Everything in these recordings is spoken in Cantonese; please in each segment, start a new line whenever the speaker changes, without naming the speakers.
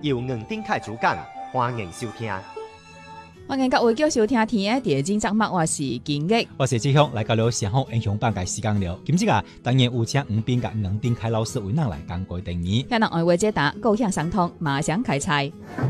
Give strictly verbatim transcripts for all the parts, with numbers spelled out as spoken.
由黄丁凯主讲，欢迎收听。
欢迎各位继續收聽天嘅第二集節目，我是金玉，
我是志雄，來到了上好英雄版嘅時間了。今次啊，當然有請吳斌甲黃丁凱老師為咱來講過定義。
可能愛為解答，高興相通，馬上開猜。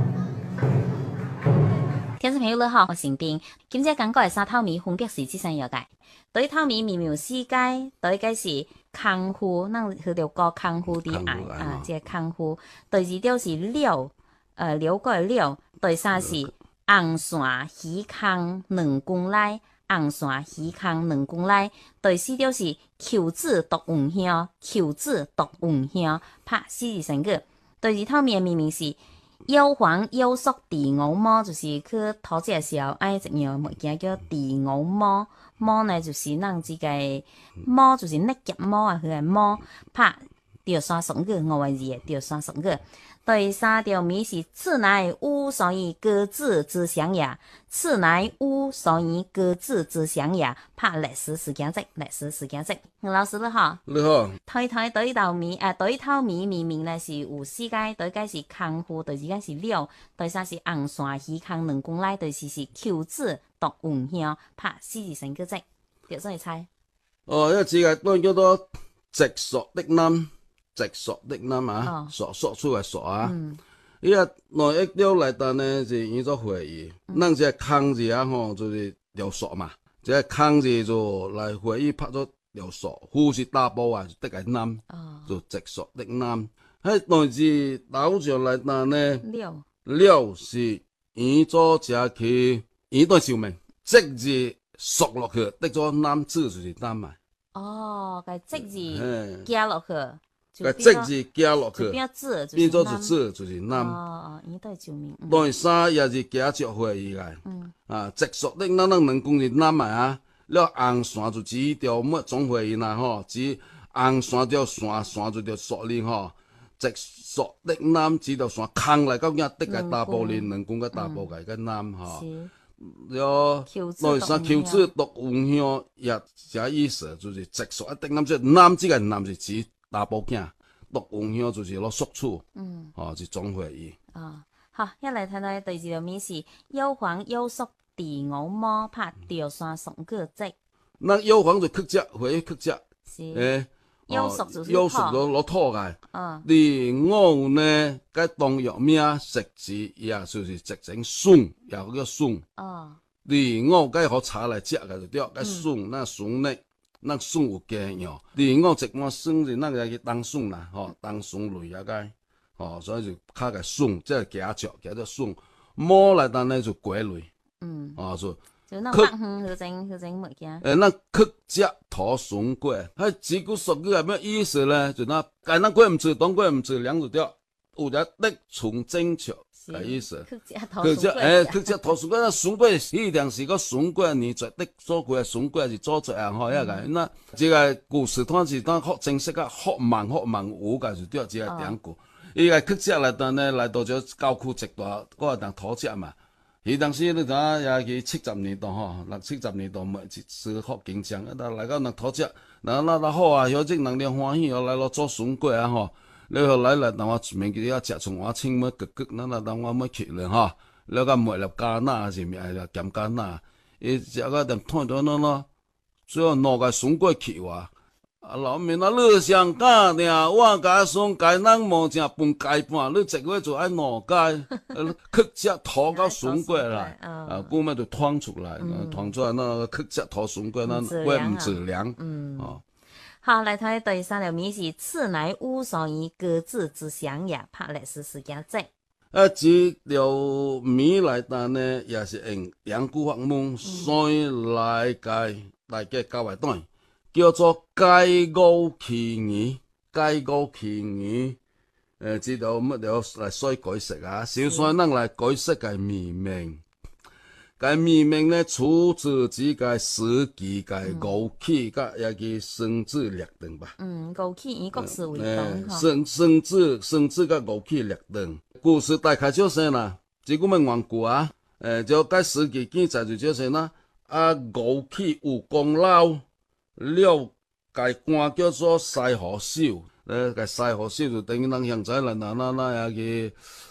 聽眾朋友你好，我是吳斌。今次講過嘅三套米分別是這三樣嘅。第一套米妙妙世界，第一個是康夫，咱佢條歌康夫的愛啊，即係康夫。第二條是廖，誒廖個廖。第三是紅線魚空兩公來，紅線魚空兩公來。第四條是求子獨黃香，求子獨黃香，拍四字成句。第二套米明明是幽黃幽縮地牛毛，就是去討這個時候愛一樣物件叫地牛毛。毛呢就是咱這個毛，就是那夾毛啊，佢係毛拍條山上句，我話字條山上句。第三條米是此乃吾所以歌子之鄉也，此乃吾所以歌子之鄉也，拍歷史時間值，歷史時間值。老師你好，
你好。
睇睇對一道米，誒對一套米明明呢是有四個，對個是康夫，對二個是廖，對三是紅線魚空兩公來，對四是求子獨黃香，拍四字成句值，叫做你猜。
哦，呢個字嘅當然叫做直索的音。直索的音啊，索索出嚟索啊！依個內一條嚟單呢是依個會議，咱只空字啊吼就是條索嘛，只空字就嚟會議拍咗條索，呼是打波啊，得個音，就直索的音。喺內字打上嚟單呢，了了是依咗只去依個上面，直字索落去，得咗音字就是音嘛。
哦，個直字加落去。
個直字加落去，
變咗
變咗就字就是音。
哦哦，呢都係照明。
第三也是加著會議嘅，啊，直屬的咱咱能講是音嘛啊，了紅線就指條乜總會議啦吼，指紅線條線線就條索哩吼，直屬的音指條線空嚟咁樣的個大部連能講個大部個個音吼，了第三求子獨黃香也這意思就是直屬的音，即係音這個音是指。大部件獨黃香就是攞縮出，嗯，哦，是總會議。
哦，好，一嚟睇睇第二條面是幽黃幽縮地牛毛拍條山上個值。
那幽黃就曲折，會曲折。
是。誒，幽縮就是
幽縮就攞拖嘅。
嗯。
地牛呢，該當藥名食字也就是直整筍，也叫筍。哦。地牛該好炒來食嘅就對，該筍那筍呢？咱筍有加樣，另外一般筍是咱個去當筍啦，吼，當筍類啊個，吼，所以就較個筍，即係加著加做筍。毛來當呢就果類，嗯，哦就。
就那北方嗰種嗰種物件。誒，
那曲折土筍果，喺字句俗語係咩意思咧？就那簡單過唔字，短過唔字，兩字調，有隻的從正橋。個意思，
曲折土筍果，
誒，曲折土筍果，那筍果一定是個筍果，你做的做過筍果是做做啊，吼，一個，那這個故事當是當學正式個學問學問有個就對，這個典故，伊個曲折來到呢，來到咗郊區一段，嗰個當土折嘛，伊當時你睇也去七十年代吼，六七十年代咪是學經濟，啊，來到那土折，那那那好啊，有啲人哋歡喜，來到做筍果啊，吼。你後來來當我面記啲食從我清乜極極，嗱嗱當我乜去咧嚇，你個梅粒加拿是咪係鹹加拿？伊食個點睇到嗱嗱，最後攞個筍果去話，啊老面啊你上家呢，我家送街人冇正半街半，你一個月就愛攞街，曲折拖到筍果來，啊，古咩就拖出來，拖出來那曲折拖筍果，那怪唔自涼，哦。
好，嚟睇第三條米是此乃吾所以歌子之鄉也，拍歷史時間值。
啊，這條米來單呢，也是用兩句法文所以來解來嘅交為段，叫做解語起義，解語起義。誒，這條乜條嚟所以解釋啊？小說能來解釋嘅米名。個命名呢，出自這個史記個語氣個一個生字略等吧。嗯，
語氣以國史為重。
生生字生字個語氣略等。故事大概就是啦，這個咩緣故啊？誒，就個史記記載就就是啦。啊，語氣有功勞，了個官叫做西河少。誒，個西河少就等於咱現在啦，嗱嗱嗱一個。